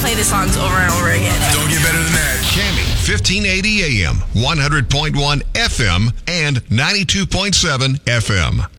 play the songs over and over again. Don't get better than that. Cammy, 1580 AM, 100.1 FM, and 92.7 FM.